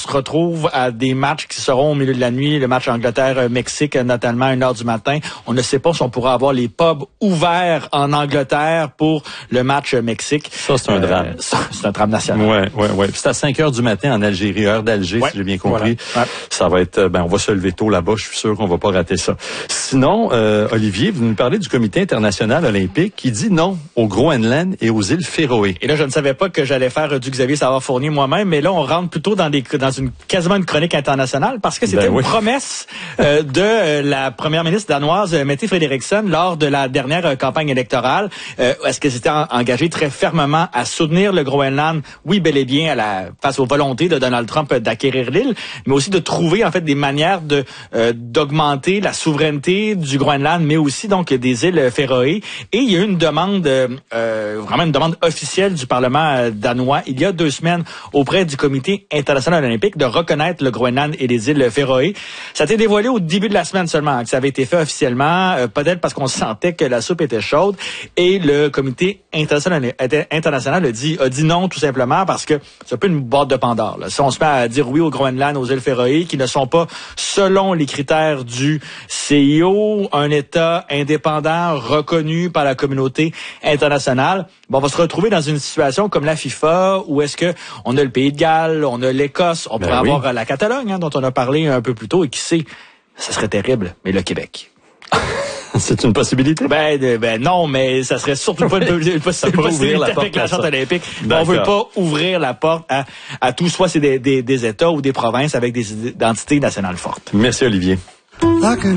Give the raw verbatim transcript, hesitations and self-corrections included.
se retrouve à des matchs qui seront au milieu de la nuit, le match Angleterre-Mexique, notamment à une heure du matin. On ne sait pas si on pourra avoir les pubs ouverts en Angleterre pour le match Mexique. Ça, c'est un drame. Euh, c'est un drame national. Ouais, ouais, ouais. Puis c'est à cinq heures du matin en Algérie, heure d'Alger, ouais, si j'ai bien compris. Voilà. Ouais. Ça va être, ben, on va se lever tôt là-bas. Je suis sûr qu'on va pas rater ça. Sinon, euh, Olivier, vous nous parlez du Comité international olympique qui dit non au Groenland et aux îles Féroé. Et là, je ne savais pas que j'allais faire du Xavier Savard-Fournier moi-même, mais là, on rentre plutôt dans des, dans une, quasiment une chronique internationale parce que c'était ben oui. une promesse euh, de euh, la première ministre danoise, Mette Frederiksen, lors de la dernière euh, campagne électorale. Euh, est-ce qu'elle s'était engagée très fermement à soutenir le Groenland? Oui, bel et bien, à la, face aux volontés de Donald Trump d'acquérir l'île, mais aussi de trouver, en fait, des manières de, euh, d'augmenter la souveraineté du Groenland, mais aussi, donc, des îles Féroé. Et il y a eu une demande, euh, vraiment une demande officielle du Parlement danois, il y a deux semaines, auprès du Comité international olympique, de reconnaître le Groenland et les îles Féroé. Ça a été dévoilé au début de la semaine seulement, que ça avait été fait officiellement, euh, peut-être parce qu'on sentait que la soupe était chaude, et le Comité international, international a dit, a dit non, tout simplement, parce que c'est un peu une boîte de Pandore, là. Si on se met à dire oui au Groenland, aux îles Féroé, qui ne sont pas, selon les critères du C I O, un État indépendant reconnu par la communauté internationale, bon, on va se retrouver dans une situation comme la FIFA, où est-ce que on a le Pays de Galles, on a l'Écosse, on ben pourrait oui. avoir la Catalogne, hein, dont on a parlé un peu plus tôt, et qui sait, ça serait terrible, mais le Québec. C'est une possibilité? Ben, de, ben non, mais ça serait surtout pas une, une possibilité la avec la Charte olympique. On veut pas ouvrir la porte à, à tout, soit c'est des, des, des États ou des provinces avec des identités nationales fortes. Merci Olivier.